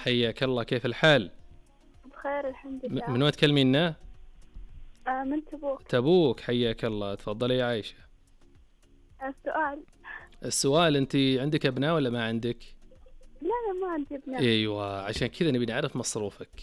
حياك الله، كيف الحال؟ بخير الحمد لله. من وين تكلمينا؟ من تبوك. تبوك، حياك الله، تفضلي يا عائشة. السؤال. السؤال، أنت عندك أبناء ولا ما عندك؟ لا أنا ما عندي ابناء. أيوة، عشان كذا نبي نعرف مصروفك.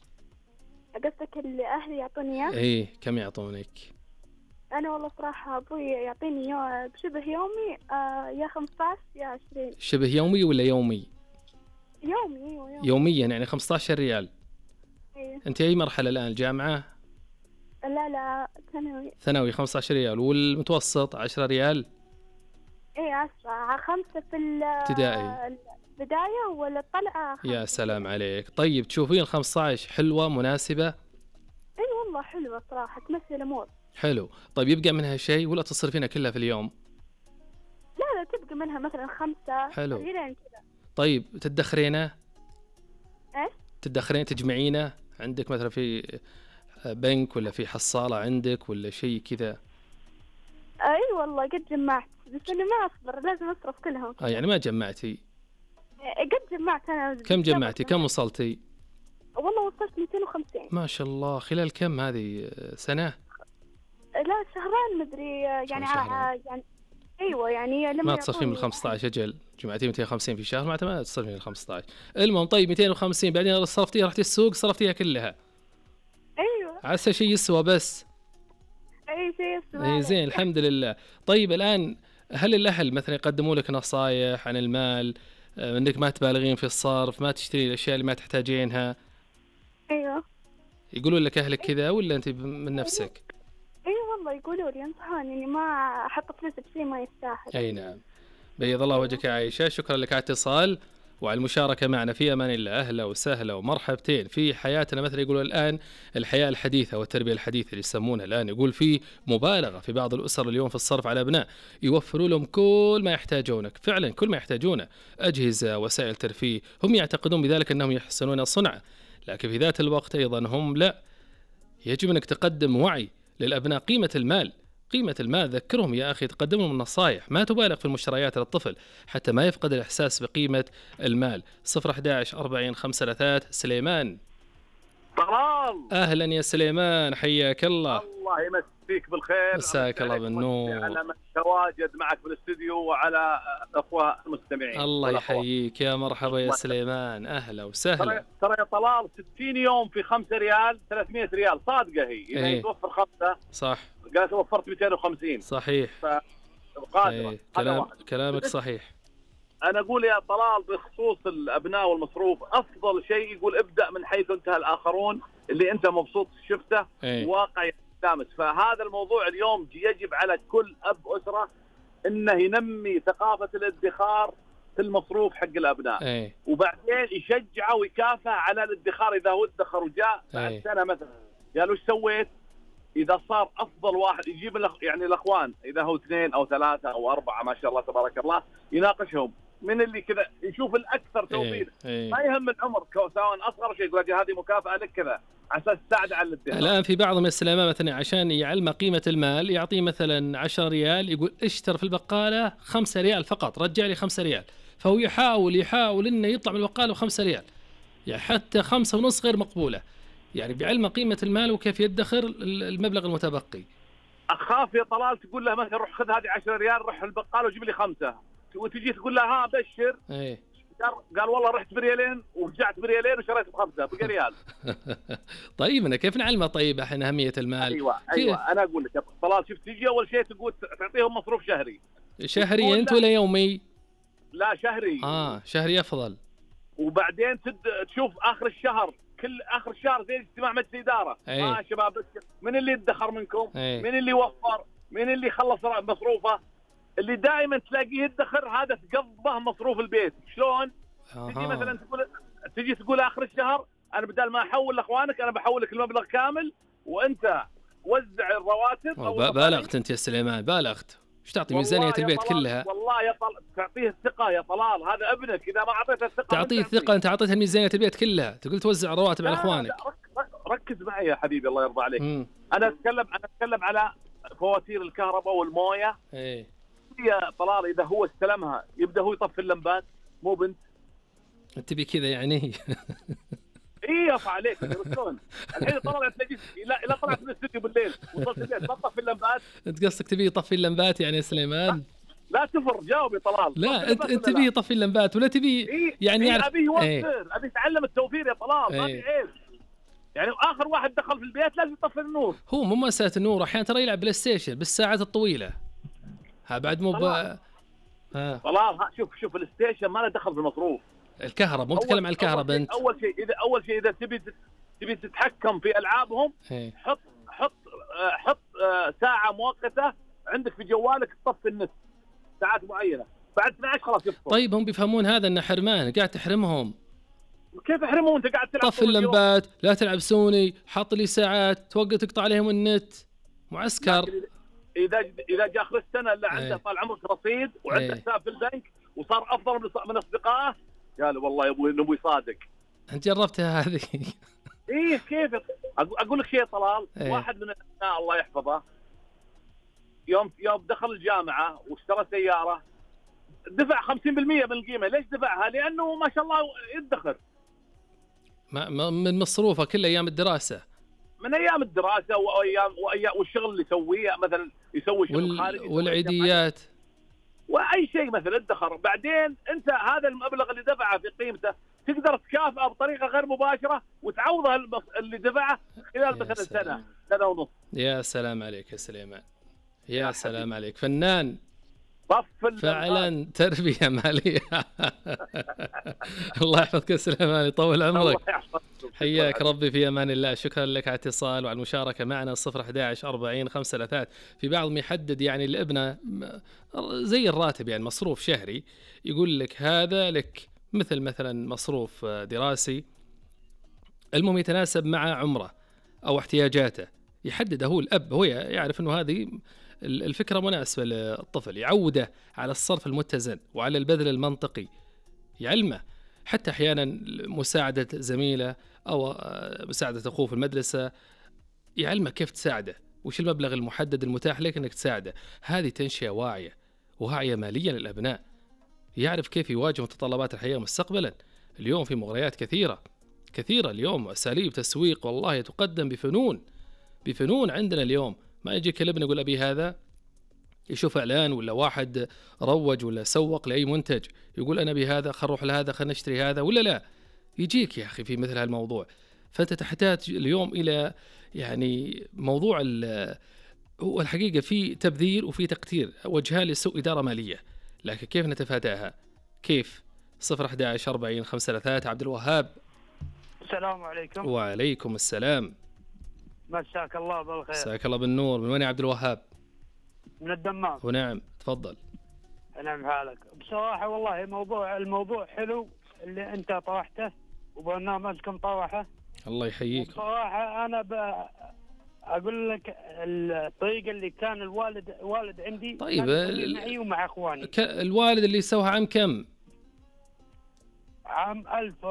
قصدك اللي أهلي يعطوني إياه؟ إيه، كم يعطونك؟ أنا والله صراحة أبوي يعطيني بشبه يومي، يا 15 يا 20. شبه يومي ولا يومي؟ يومي، أيوة يومي. يوميا يعني 15 ريال. إيه. أنت أي مرحلة الآن، جامعة؟ لا ثانوي. ثانوي، 15 ريال. والمتوسط 10 ريال؟ إيه 10 5 في ابتدائي. البداية ولا الطلعة 5. يا سلام عليك. طيب تشوفين 15 حلوة مناسبة؟ إيه والله حلوة صراحة، تمثل أمور. حلو. طيب يبقى منها شيء ولا تصرفينها كلها في اليوم؟ لا تبقى منها مثلا 5 حلو. ريالين كذا. طيب تدخرينه؟ إيه؟ تدخرين تجمعينه عندك مثلا في بنك ولا في حصالة عندك ولا شيء كذا؟ اي والله قد جمعت، بس اني ما اصبر، لازم اصرف كلهم. يعني ما جمعتي؟ قد جمعت انا. كم جمعتي؟ كم وصلتي؟ والله وصلت 250. ما شاء الله. خلال كم هذه، سنة؟ لا شهرين مدري يعني شهرين. يعني ايوه يعني لما ما تصرفين من 15 اجل، جمعتي 250 في شهر معناتها ما تصرفين من 15. المهم طيب 250 بعدين صرفتيها، رحتي السوق صرفتيها كلها. ايوه. عسى شيء يسوى بس. اي شيء اي زين، الحمد لله. طيب الان هل الاهل مثلا يقدموا لك نصائح عن المال، انك ما تبالغين في الصرف، ما تشتري الاشياء اللي ما تحتاجينها؟ ايوه. يقولوا لك اهلك كذا ولا انت من نفسك؟ ايوه والله يقولوا لي، ينصحوني اني ما احط فلوسي بشيء ما يستاهل. اي نعم. بيض الله وجهك يا عائشة، شكرا لك على الاتصال وعلى المشاركة معنا. في أمان الله. أهلا وسهلا ومرحبتين في حياتنا. مثلا يقولوا الآن الحياة الحديثة والتربية الحديثة اللي يسمونها الآن، يقول في مبالغة في بعض الأسر اليوم في الصرف على أبناء، يوفروا لهم كل ما يحتاجونك، فعلا كل ما يحتاجونه، أجهزة، وسائل ترفيه، هم يعتقدون بذلك أنهم يحسنون صنعة، لكن في ذات الوقت أيضا هم لا. يجب أنك تقدم وعي للأبناء. قيمة المال، قيمة المال، ذكرهم يا أخي، تقدم لهم النصائح، ما تبالغ في المشتريات للطفل حتى ما يفقد الإحساس بقيمة المال. 011 40 5 سليمان. طلال، أهلا يا سليمان، حياك الله. الله يمسيك بالخير. مساك الله بالنور. على من تواجد معك في الاستديو وعلى أخوة المستمعين. الله يحييك، يا مرحبا يا سليمان، أهلا وسهلا. ترى يا طلال 60 يوم في 5 ريال 300 ريال، صادقة هي. إذا يتوفر 5 صح، قالت وفرت 250. صحيح. قادرة. كلامك صحيح. أنا أقول يا طلال بخصوص الأبناء والمصروف، أفضل شيء يقول ابدأ من حيث انتهى الآخرون، اللي أنت مبسوط شفته واقع لامس. فهذا الموضوع اليوم يجب على كل أب أسرة إنه ينمي ثقافة الادخار في المصروف حق الأبناء. وبعدين يشجعه ويكافئه على الادخار. إذا هو ادخر وجاء بعد سنة مثلا قال وش سويت، إذا صار أفضل واحد يجيب يعني الأخوان، إذا هو 2 أو 3 أو 4 ما شاء الله تبارك الله، يناقشهم من اللي كذا يشوف الأكثر توفير. ما يهم العمر، سواء أصغر شيء يقول هذه مكافأة لك كذا عشان تساعد على الادخار. الآن في بعض من السلامة مثلا عشان يعلم قيمة المال يعطيه مثلا 10 ريال، يقول اشتر في البقالة 5 ريال فقط، رجع لي 5 ريال. فهو يحاول إنه يطلع من البقالة ب5 ريال، يعني حتى 5.5 غير مقبولة، يعني بعلم قيمة المال وكيف يدخر المبلغ المتبقي. أخاف يا طلال تقول له مثلا روح خذ هذه 10 ريال، روح البقالة وجيب لي 5، وتجي تقول له ها بشر. قال والله رحت بريالين ورجعت بريالين وشريت ب5 بقى ريال. طيب أنا كيف نعلمه طيب عن أهمية المال؟ أيوة أنا أقول لك طلال، شوف تجي أول شيء تقول تعطيهم مصروف شهري. شهري أنت ولا يومي؟ لا شهري. شهري أفضل. وبعدين تشوف آخر الشهر، كل آخر الشهر زي اجتماع مجلس إدارة. شباب من اللي ادخر منكم؟ من اللي وفر؟ من اللي خلص مصروفه؟ اللي دائما تلاقيه يدخر هذا تقضبه مصروف البيت. شلون؟ تجي مثلا تقول آخر الشهر أنا بدل ما أحول لأخوانك أنا بحول لك المبلغ كامل، وأنت وزع الرواتب. بالغت أنت يا سليمان، بالغت. ايش تعطي ميزانية البيت كلها؟ والله يا تعطيه الثقة يا طلال، هذا ابنك إذا ما أعطيته الثقة تعطيه الثقة. أنت أعطيتها ميزانية البيت كلها، تقول توزع رواتب على إخوانك. ركز معي يا حبيبي الله يرضى عليك. أنا أتكلم على فواتير الكهرباء والموية. يا طلال إذا هو استلمها يبدأ هو يطفي اللمبات، مو بنت. تبي كذا يعني. اي افا عليك شلون الحين طلعت تجي لا طلعت من الاستوديو بالليل وصلت البيت بطفي اللمبات. انت قصدك تبي يطفي اللمبات يعني يا سليمان؟ لا تفر جاوب يا طلال. لا انت تبي يطفي اللمبات ولا تبي يعني يعرف؟ ابي يوفر ابي يتعلم التوفير يا طلال ما في عيب يعني. اخر واحد دخل في البيت لازم يطفي النور. هو مو مساله النور، احيانا ترى يلعب بلاي ستيشن بالساعات الطويله. ها بعد مو طلال شوف الستيشن ما له دخل في المصروف. الكهرباء مو تتكلم عن الكهرباء انت. اول شيء اذا تبي تتحكم في العابهم حط ساعه مؤقته عندك في جوالك تطفي النت ساعات معينه، بعد 12 خلاص يفصل. طيب هم بيفهمون هذا انه حرمان، قاعد تحرمهم. كيف احرمهم؟ انت قاعد تلعب. طفي اللمبات، لا تلعب سوني، حط لي ساعات توقف تقطع عليهم النت. معسكر. اذا جاء اخر السنه اللي عنده طال عمرك رصيد وعنده حساب في البنك وصار افضل من اصدقائه، قال والله يا ابوي صادق. انت جربتها هذه؟ ايه كيف اقول لك شيء طلال. واحد من الابناء الله يحفظه يوم دخل الجامعه واشترى سياره دفع 50% من القيمه. ليش دفعها؟ لانه ما شاء الله يدخر من مصروفه كل ايام الدراسه، من ايام الدراسه وايام والشغل اللي يسويه، مثلا يسوي شغل خارجي والعيديات واي شيء مثلا ادخر. بعدين انت هذا المبلغ اللي دفعه في قيمته تقدر تكافئه بطريقه غير مباشره وتعوضه اللي دفعه خلال مثلا سنه ونص. يا سلام عليك يا سليمان، يا سلام عليك فنان فعلا. تربيه ماليه. الله يحفظك يا سليمان، يطول عمرك. حياك ربي في امان الله. شكرا لك على الاتصال وعلى المشاركه معنا. 011 40 5 في بعضهم يحدد يعني الابنه زي الراتب يعني مصروف شهري، يقول لك هذا لك مثلا مصروف دراسي المهم يتناسب مع عمره او احتياجاته، يحدده هو الاب، هو يعرف انه هذه الفكره مناسبه للطفل، يعوده على الصرف المتزن وعلى البذل المنطقي، يعلمه حتى احيانا مساعده زميله او مساعده اخوه في المدرسه، يعلمه كيف تساعده، وش المبلغ المحدد المتاح لك انك تساعده. هذه تنشئه واعيه ماليا للابناء، يعرف كيف يواجه متطلبات الحياه مستقبلا. اليوم في مغريات كثيره اليوم، اساليب تسويق والله تقدم بفنون عندنا اليوم. ما يجي كلبنا يقول ابي هذا، يشوف اعلان ولا واحد روج ولا سوق لاي منتج يقول انا ابي هذا، خل نروح لهذا، خل نشتري هذا، ولا لا يجيك يا اخي في مثل هالموضوع. فانت تحتاج اليوم الى يعني موضوع هو الحقيقه في تبذير وفي تقتير، وجهان لسوء اداره ماليه، لكن كيف نتفاداها؟ كيف؟ 011 40 5 عبد الوهاب. السلام عليكم. وعليكم السلام. مساك الله بالخير. مساك الله بالنور. من وين يا عبد الوهاب؟ من الدمام. ونعم تفضل. نعم حالك. بصراحة والله الموضوع حلو اللي انت طرحته وبرنامجكم طرحه. الله يحييك. بصراحة انا اقول لك الطريقة اللي كان الوالد عندي طيب معي ومع اخواني. الوالد اللي سوها عام كم؟ عام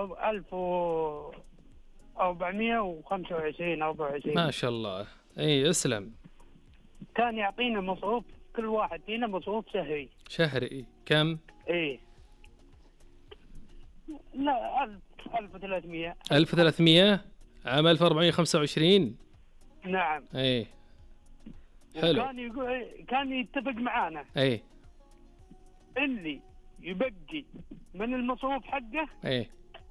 1425 24. ما شاء الله. اي اسلم. كان يعطينا مصروف كل واحد فينا مصروف شهري. كم؟ ايه لا 1300 1300 عام 1425. نعم. ايه حلو. كان يتفق معانا ايه اللي يبقي من المصروف حقه ايه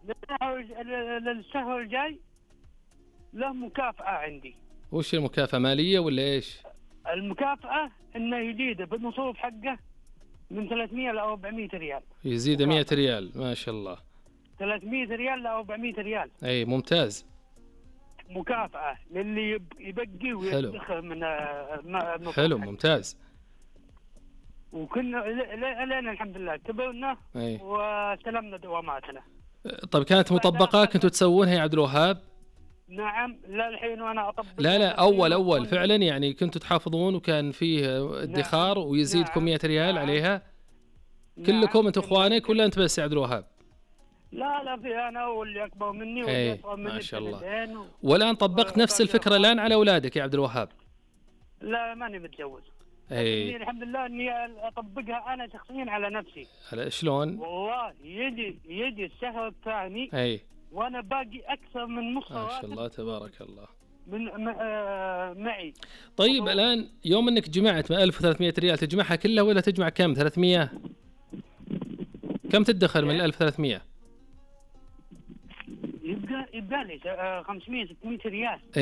للشهر الجاي له مكافأة عندي. وش المكافأة؟ مالية ولا ايش؟ المكافأة انه يزيد بالمصروف حقه من 300 ل 400 ريال. يزيد 100 ريال ما شاء الله. 300 ريال ل 400 ريال. اي ممتاز. مكافأة للي يبقي ويدخر من حلو ممتاز. وكنا لنا الحمد لله كبرنا واستلمنا دواماتنا. طيب كانت مطبقة كنتوا تسوونها يا عبد الوهاب؟ نعم. لا الحين وانا اطبق. لا اول فعلا يعني كنتوا تحافظون وكان فيه ادخار ويزيدكم 100 ريال عليها؟ كلكم انت اخوانك ولا انت بس يا عبد الوهاب؟ لا في انا واللي اكبر مني واللي اصغر مني. ما شاء الله. والان طبقت نفس الفكرة الان على اولادك يا عبد الوهاب؟ لا ماني متجوز. اي الحمد لله اني اطبقها انا شخصيا على نفسي. شلون؟ والله يجي الشهر الثاني اي وانا باقي اكثر من نص ما شاء الله تبارك الله من معي. طيب الان يوم انك جمعت من 1300 ريال تجمعها كلها ولا تجمع كم 300؟ كم تدخر من 1300؟ يبقى لي 500 600 ريال.